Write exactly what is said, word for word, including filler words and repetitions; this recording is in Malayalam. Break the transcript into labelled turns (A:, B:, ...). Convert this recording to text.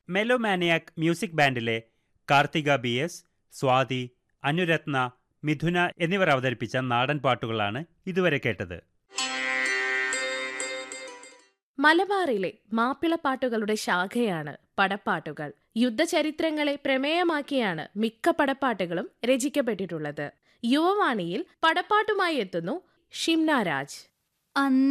A: മെലോമാനിയാക് music ബാൻഡിലെ Karthika B S, Swathi, അനുരത്ന, മിഥുന എന്നിവർ അവതരിപ്പിച്ച നാടൻ പാട്ടുകളാണ് ഇതുവരെ കേട്ടത്.
B: മലബാറിലെ മാപ്പിളപ്പാട്ടുകളുടെ ശാഖയാണ് പടപ്പാട്ടുകൾ. യുദ്ധചരിത്രങ്ങളെ പ്രമേയമാക്കിയാണ് മിക്ക പടപ്പാട്ടുകളും രചിക്കപ്പെട്ടിട്ടുള്ളത്. യുവവാണിയിൽ പടപ്പാട്ടുമായി എത്തുന്നു ഷിംന രാജ്.